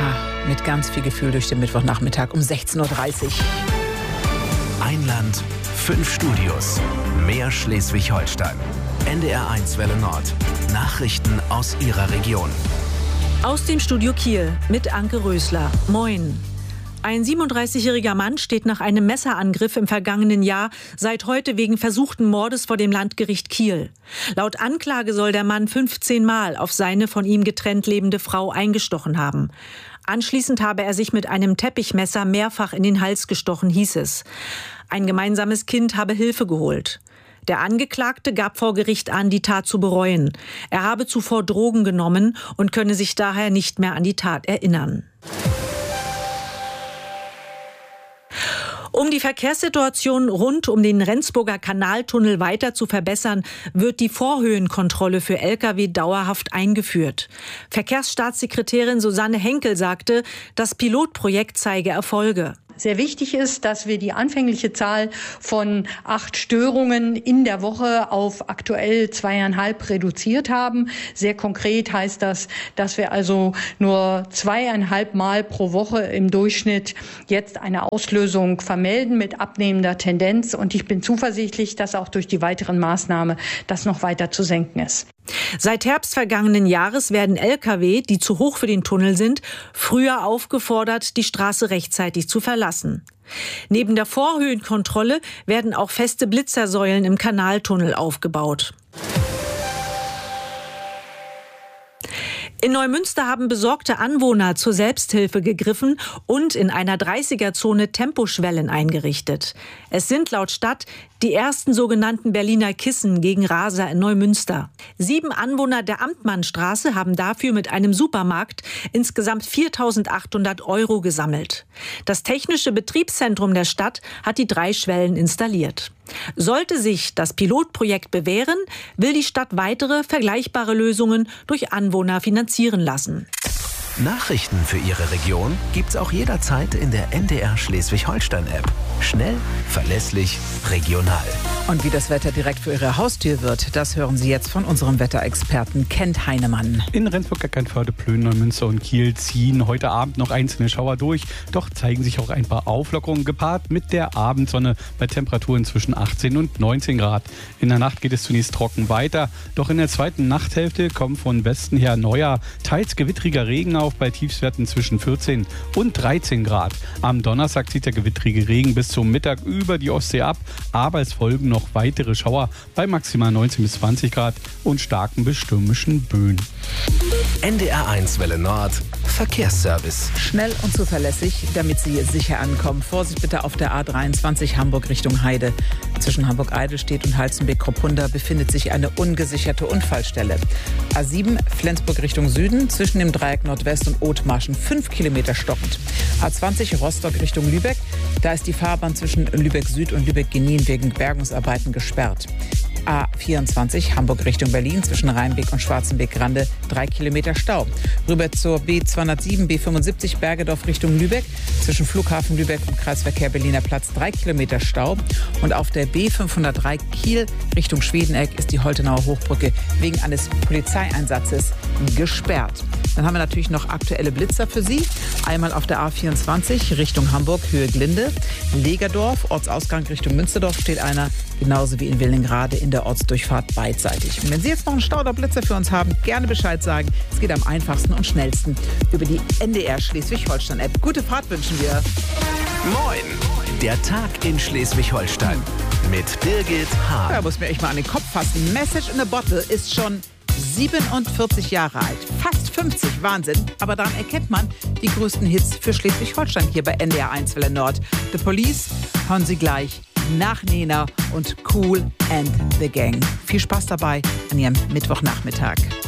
mit ganz viel Gefühl durch den Mittwochnachmittag um 16:30 Uhr. Ein Land, 5 Studios, mehr Schleswig-Holstein. NDR1 Welle Nord. Nachrichten aus Ihrer Region. Aus dem Studio Kiel mit Anke Rösler. Moin. Ein 37-jähriger Mann steht nach einem Messerangriff im vergangenen Jahr seit heute wegen versuchten Mordes vor dem Landgericht Kiel. Laut Anklage soll der Mann 15 Mal auf seine von ihm getrennt lebende Frau eingestochen haben. Anschließend habe er sich mit einem Teppichmesser mehrfach in den Hals gestochen, hieß es. Ein gemeinsames Kind habe Hilfe geholt. Der Angeklagte gab vor Gericht an, die Tat zu bereuen. Er habe zuvor Drogen genommen und könne sich daher nicht mehr an die Tat erinnern. Um die Verkehrssituation rund um den Rendsburger Kanaltunnel weiter zu verbessern, wird die Vorhöhenkontrolle für Lkw dauerhaft eingeführt. Verkehrsstaatssekretärin Susanne Henkel sagte, das Pilotprojekt zeige Erfolge. Sehr wichtig ist, dass wir die anfängliche Zahl von 8 Störungen in der Woche auf aktuell 2,5 reduziert haben. Sehr konkret heißt das, dass wir also nur 2,5 Mal pro Woche im Durchschnitt jetzt eine Auslösung vermelden mit abnehmender Tendenz. Und ich bin zuversichtlich, dass auch durch die weiteren Maßnahmen das noch weiter zu senken ist. Seit Herbst vergangenen Jahres werden Lkw, die zu hoch für den Tunnel sind, früher aufgefordert, die Straße rechtzeitig zu verlassen. Neben der Vorhöhenkontrolle werden auch feste Blitzersäulen im Kanaltunnel aufgebaut. In Neumünster haben besorgte Anwohner zur Selbsthilfe gegriffen und in einer 30er-Zone Temposchwellen eingerichtet. Es sind laut Stadt die ersten sogenannten Berliner Kissen gegen Raser in Neumünster. 7 Anwohner der Amtmannstraße haben dafür mit einem Supermarkt insgesamt 4.800 € gesammelt. Das technische Betriebszentrum der Stadt hat die 3 Schwellen installiert. Sollte sich das Pilotprojekt bewähren, will die Stadt weitere vergleichbare Lösungen durch Anwohner finanzieren lassen. Nachrichten für Ihre Region gibt's auch jederzeit in der NDR Schleswig-Holstein-App. Schnell, verlässlich, regional. Und wie das Wetter direkt für Ihre Haustür wird, das hören Sie jetzt von unserem Wetterexperten Kent Heinemann. In Rendsburg, Eckernförde, Plön, Neumünster und Kiel ziehen heute Abend noch einzelne Schauer durch. Doch zeigen sich auch ein paar Auflockerungen gepaart mit der Abendsonne bei Temperaturen zwischen 18 und 19 Grad. In der Nacht geht es zunächst trocken weiter. Doch in der zweiten Nachthälfte kommt von Westen her neuer, teils gewittriger Regen auf bei Tiefstwerten zwischen 14 und 13 Grad. Am Donnerstag zieht der gewittrige Regen bis zum Mittag über die Ostsee ab, aber es folgen noch weitere Schauer bei maximal 19 bis 20 Grad und starken bis stürmischen Böen. NDR1 Welle Nord. Verkehrsservice. Schnell und zuverlässig, damit Sie sicher ankommen. Vorsicht bitte auf der A23 Hamburg Richtung Heide. Zwischen Hamburg-Eidelstedt und Halstenbek-Kropunda befindet sich eine ungesicherte Unfallstelle. A7 Flensburg Richtung Süden, zwischen dem Dreieck Nordwest und Othmarschen 5 Kilometer stockend. A20 Rostock Richtung Lübeck, da ist die Fahrbahn zwischen Lübeck Süd und Lübeck-Genin wegen Bergungsarbeiten gesperrt. A24 Hamburg Richtung Berlin, zwischen Rheinbeck und Schwarzenbeck-Grande 3 Kilometer Stau. Rüber zur B207, B75 Bergedorf Richtung Lübeck, zwischen Flughafen Lübeck und Kreisverkehr Berliner Platz 3 Kilometer Stau. Und auf der B503 Kiel Richtung Schwedeneck ist die Holtenauer Hochbrücke wegen eines Polizeieinsatzes gesperrt. Dann haben wir natürlich noch aktuelle Blitzer für Sie. Einmal auf der A24 Richtung Hamburg, Höhe Glinde. Legerdorf, Ortsausgang Richtung Münsterdorf steht einer, genauso wie in Willingrade in der Ortsdurchfahrt beidseitig. Und wenn Sie jetzt noch einen Stauderblitzer für uns haben, gerne Bescheid sagen. Es geht am einfachsten und schnellsten über die NDR Schleswig-Holstein-App. Gute Fahrt wünschen wir. Moin, der Tag in Schleswig-Holstein mit Birgit Hahn. Da muss mir echt mal an den Kopf fassen. Message in a Bottle ist schon 47 Jahre alt. Fast 50, Wahnsinn. Aber daran erkennt man die größten Hits für Schleswig-Holstein hier bei NDR1 Welle Nord. The Police hören Sie gleich nach Nena und Kool and the Gang. Viel Spaß dabei an Ihrem Mittwochnachmittag.